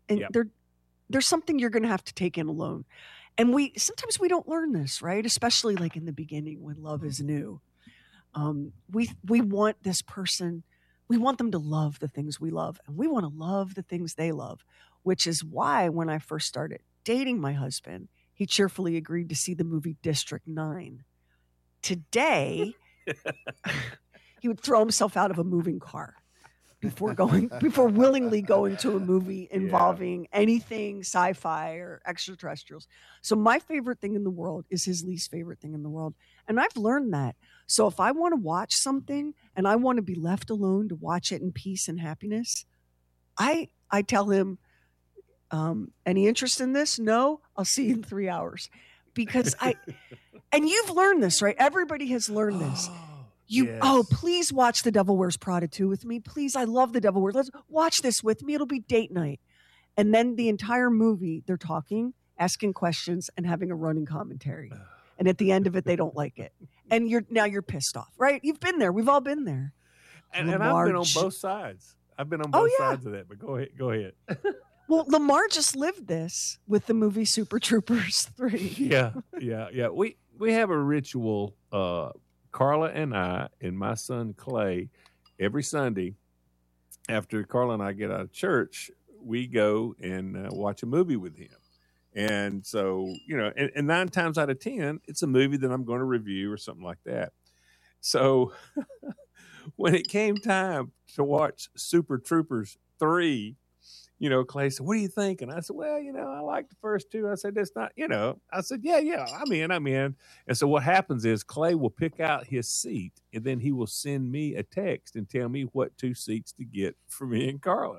And Yep. there's something you're going to have to take in alone. And sometimes we don't learn this, right? Especially like in the beginning when love is new. We want this person, we want them to love the things we love, and we want to love the things they love, which is why when I first started dating my husband, he cheerfully agreed to see the movie District 9. Today, he would throw himself out of a moving car before willingly going to a movie involving anything sci-fi or extraterrestrials. So my favorite thing in the world is his least favorite thing in the world. And I've learned that. So if I want to watch something and I want to be left alone to watch it in peace and happiness, I tell him, any interest in this? No, I'll see you in 3 hours. Because and you've learned this, right? Everybody has learned this. Please watch The Devil Wears Prada 2 with me. Please, I love The Devil Wears. Let's watch this with me. It'll be date night. And then the entire movie, they're talking, asking questions, and having a running commentary. And at the end of it, they don't like it. And you're pissed off, right? You've been there. We've all been there. And I've been on both sides. I've been on both sides of that, but go ahead. Well, Lamar just lived this with the movie Super Troopers 3. Yeah. We have a ritual, Carla and I and my son Clay, every Sunday after Carla and I get out of church, we go and watch a movie with him. And so, and 9 times out of 10, it's a movie that I'm going to review or something like that. So when it came time to watch Super Troopers 3, Clay said, "What do you think?" And I said, "Well, I like the first 2." I said, "That's not, I said, yeah, I'm in. And so what happens is Clay will pick out his seat and then he will send me a text and tell me what 2 seats to get for me and Carla.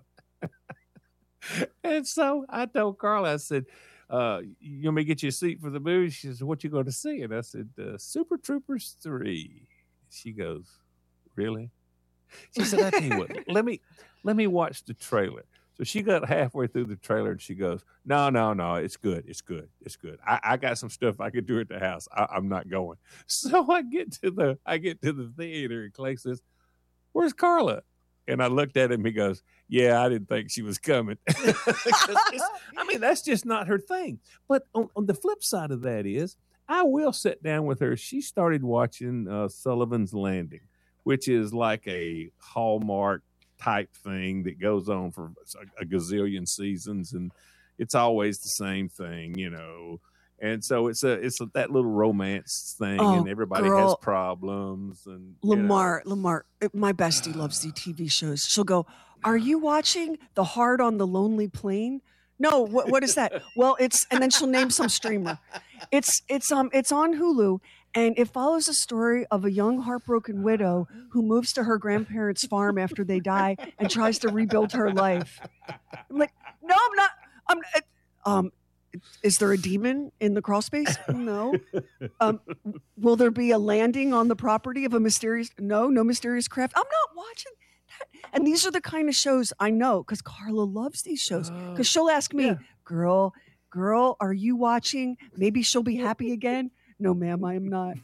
And so I told Carla, I said, "You want me to get you a seat for the movie?" She said, "What you going to see?" And I said, Super Troopers 3. She goes, "Really?" She said, "I tell you what, let me watch the trailer." So she got halfway through the trailer and she goes, No, it's good. It's good. I got some stuff I could do at the house. I'm not going. So I get to the theater and Clay says, "Where's Carla?" And I looked at him. He goes, "Yeah, I didn't think she was coming." That's just not her thing. But on the flip side of that is, I will sit down with her. She started watching Sullivan's Landing, which is like a Hallmark type thing that goes on for a gazillion seasons, and it's always the same thing, And so it's that little romance thing, and everybody has problems. And Lamar, my bestie loves the TV shows. She'll go, "Are you watching The Heart on the Lonely Plain?" No, what is that? Well, and then she'll name some streamer. It's on Hulu, and it follows a story of a young heartbroken widow who moves to her grandparents' farm after they die and tries to rebuild her life. I'm like, no, I'm not. Is there a demon in the crawl space? No. Will there be a landing on the property of a mysterious? No mysterious craft. I'm not watching that. And these are the kind of shows I know because Carla loves these shows. Because she'll ask me, girl, are you watching? Maybe she'll be happy again. No, ma'am, I am not.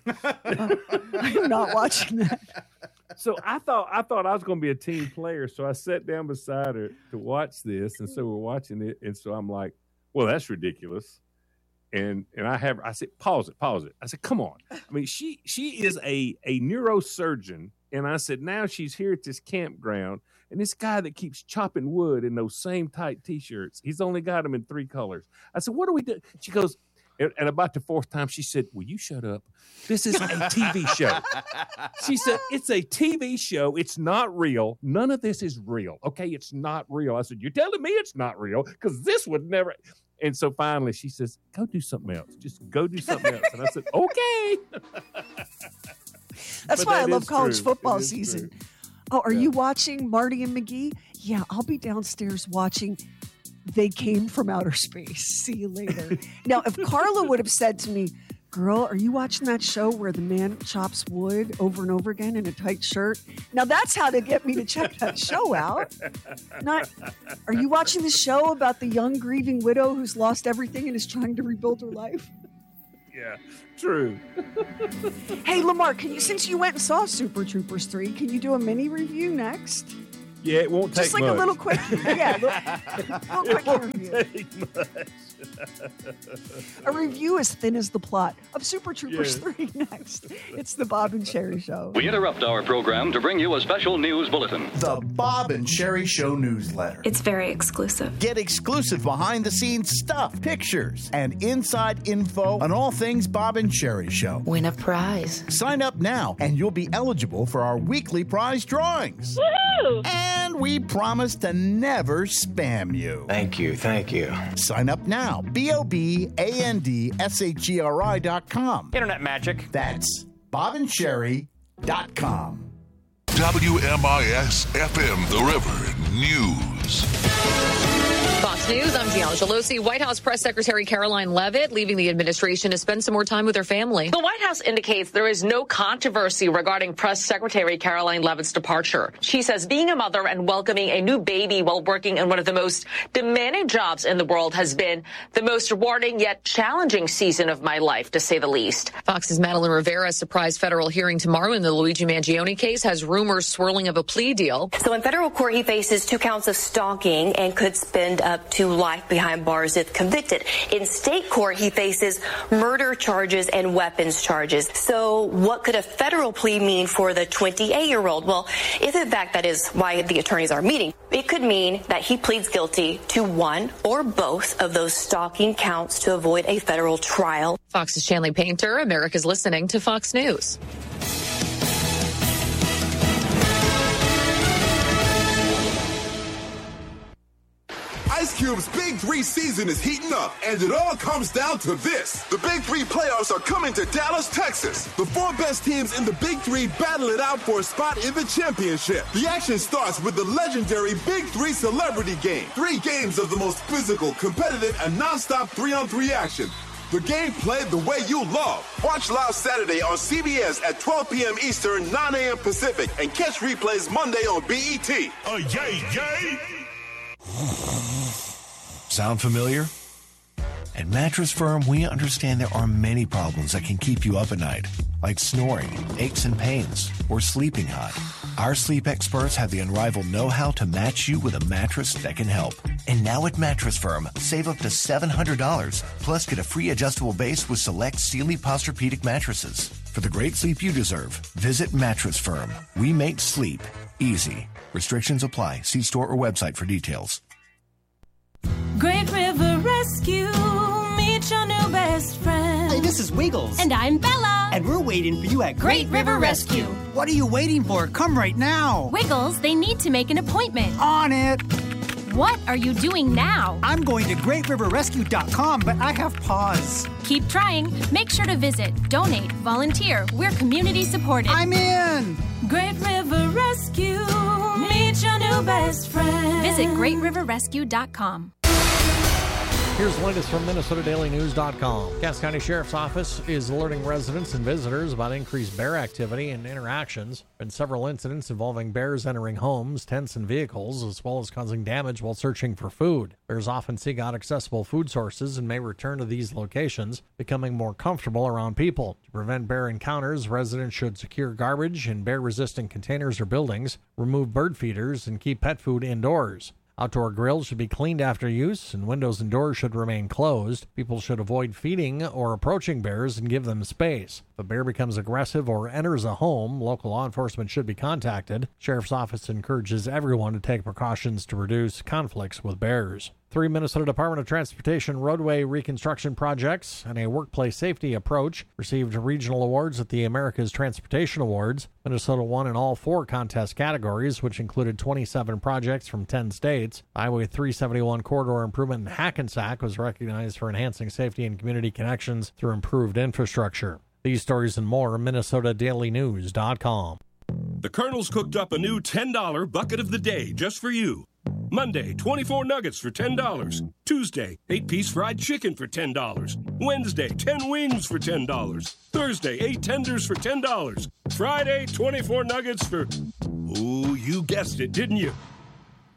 I am not watching that. So I thought I was going to be a team player. So I sat down beside her to watch this, and so we're watching it, and so I'm like, "Well, that's ridiculous." And I said, pause it. I said, "Come on." She is a neurosurgeon, and I said, now she's here at this campground, and this guy that keeps chopping wood in those same tight T-shirts, he's only got them in 3 colors. I said, "What do we do?" She goes, and about the 4th time, she said, "Will you shut up? This is a TV show." She said, "It's a TV show. It's not real. None of this is real. Okay, it's not real." I said, "You're telling me it's not real? Because this would never." And so finally she says, "Go do something else. Just go do something else." And I said, "Okay." That's why I love college football season. True. Oh, are you watching Marty and McGee? Yeah, I'll be downstairs watching They Came from Outer Space. See you later. Now, if Carla would have said to me, "Girl, are you watching that show where the man chops wood over and over again in a tight shirt?" Now that's how to get me to check that show out. Not, "Are you watching the show about the young grieving widow who's lost everything and is trying to rebuild her life?" Yeah, true. Hey, Lamar, since you went and saw Super Troopers 3, can you do a mini review next? Yeah, it won't take Just like much. a little quick, little quick review. Take much. A review as thin as the plot of Super Troopers 3 next. It's the Bob and Sherry Show. We interrupt our program to bring you a special news bulletin. The Bob and Sherry Show newsletter. It's very exclusive. Get exclusive behind-the-scenes stuff, pictures, and inside info on all things Bob and Sherry Show. Win a prize. Sign up now, and you'll be eligible for our weekly prize drawings. Woohoo! And we promise to never spam you. Thank you. Sign up now. BOBANDSHERI.com. Internet magic. That's BobandSherry.com. WMIS FM The River News. Fox News, I'm Deanna Gelosi. White House Press Secretary Caroline Leavitt leaving the administration to spend some more time with her family. The White House indicates there is no controversy regarding Press Secretary Caroline Leavitt's departure. She says being a mother and welcoming a new baby while working in one of the most demanding jobs in the world has been the most rewarding yet challenging season of my life, to say the least. Fox's Madeline Rivera's surprise federal hearing tomorrow in the Luigi Mangione case has rumors swirling of a plea deal. So in federal court, he faces 2 counts of stalking and could spend up to life behind bars if convicted. In state court, he faces murder charges and weapons charges. So what could a federal plea mean for the 28-year-old? Well, if in fact that is why the attorneys are meeting, it could mean that he pleads guilty to one or both of those stalking counts to avoid a federal trial. Fox's Shanley Painter, America's listening to Fox News. Ice Cube's Big 3 season is heating up, and it all comes down to this. The Big 3 playoffs are coming to Dallas, Texas. The 4 best teams in the Big 3 battle it out for a spot in the championship. The action starts with the legendary Big 3 Celebrity Game. 3 games of the most physical, competitive, and nonstop 3-on-3 action. The game played the way you love. Watch live Saturday on CBS at 12 p.m. Eastern, 9 a.m. Pacific, and catch replays Monday on BET. Yay! Sound familiar? At Mattress Firm, we understand there are many problems that can keep you up at night, like snoring, aches and pains, or sleeping hot. Our sleep experts have the unrivaled know-how to match you with a mattress that can help. And now at Mattress Firm, save up to $700, plus get a free adjustable base with select Sealy Posturepedic mattresses. For the great sleep you deserve, visit Mattress Firm. We make sleep easy. Restrictions apply. See store or website for details. Great River Rescue, meet your new best friend. Hey, this is Wiggles. And I'm Bella. And we're waiting for you at Great River Rescue. What are you waiting for? Come right now. Wiggles, they need to make an appointment. On it. What are you doing now? I'm going to GreatRiverRescue.com, but I have pause. Keep trying. Make sure to visit, donate, volunteer. We're community supported. I'm in. Great River Rescue, meet your new best friend. Visit GreatRiverRescue.com. Here's the latest from MinnesotaDailyNews.com. Cass County Sheriff's Office is alerting residents and visitors about increased bear activity and interactions. Been several incidents involving bears entering homes, tents, and vehicles, as well as causing damage while searching for food. Bears often seek out accessible food sources and may return to these locations, becoming more comfortable around people. To prevent bear encounters, residents should secure garbage in bear-resistant containers or buildings, remove bird feeders, and keep pet food indoors. Outdoor grills should be cleaned after use, and windows and doors should remain closed. People should avoid feeding or approaching bears and give them space. If a bear becomes aggressive or enters a home, local law enforcement should be contacted. Sheriff's Office encourages everyone to take precautions to reduce conflicts with bears. 3 Minnesota Department of Transportation roadway reconstruction projects and a workplace safety approach received regional awards at the America's Transportation Awards. Minnesota won in all 4 contest categories, which included 27 projects from 10 states. Highway 371 corridor improvement in Hackensack was recognized for enhancing safety and community connections through improved infrastructure. These stories and more, MinnesotaDailyNews.com. The Colonel's cooked up a new $10 bucket of the day just for you. Monday, 24 nuggets for $10. Tuesday, 8-piece fried chicken for $10. Wednesday, 10 wings for $10. Thursday, 8 tenders for $10. Friday, 24 nuggets for... Ooh, you guessed it, didn't you?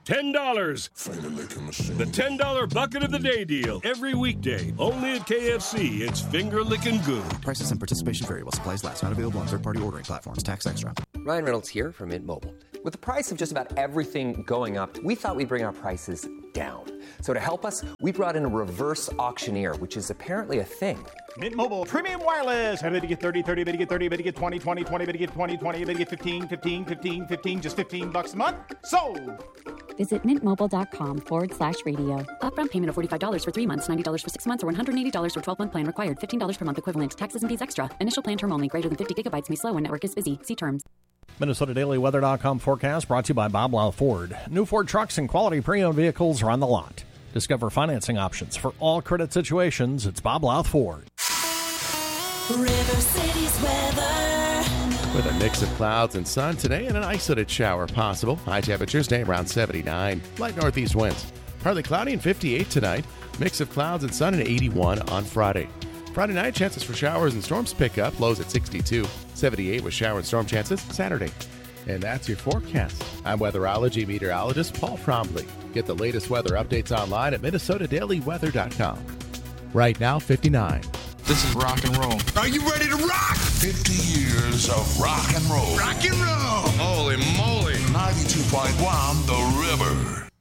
$10. The $10 bucket of the day deal. Every weekday. Only at KFC. It's finger licking good. Prices and participation vary while supplies last. Not available on third-party ordering platforms. Tax extra. Ryan Reynolds here from Mint Mobile. With the price of just about everything going up, we thought we'd bring our prices down. So to help us, we brought in a reverse auctioneer, which is apparently a thing. Mint Mobile Premium Wireless. How to get 30, 30, how to get 30, how to get 20, 20, 20, how to get 20, 20, how to get 15, 15, 15, 15, just $15 a month? Sold! Visit mintmobile.com/radio. Upfront payment of $45 for 3 months, $90 for 6 months, or $180 for 12-month plan required. $15 per month equivalent. Taxes and fees extra. Initial plan term only. Greater than 50 gigabytes may slow when network is busy. See terms. MinnesotaDailyWeather.com forecast brought to you by Bob Lau Ford. New Ford trucks and quality pre-owned vehicles are on the lot. Discover financing options for all credit situations. It's Bob Lau Ford. River City's weather. With a mix of clouds and sun today and an isolated shower possible. High temperatures stay around 79. Light northeast winds. Partly cloudy and 58 tonight. Mix of clouds and sun and 81 on Friday. Friday night, chances for showers and storms pick up. Lows at 62. 78 with shower and storm chances Saturday. And that's your forecast. I'm weatherology meteorologist Paul Trombley. Get the latest weather updates online at MinnesotaDailyWeather.com. Right now, 59. This is rock and roll. Are you ready to rock? 50 years of rock and roll. Rock and roll. Holy moly. 92.1 The River.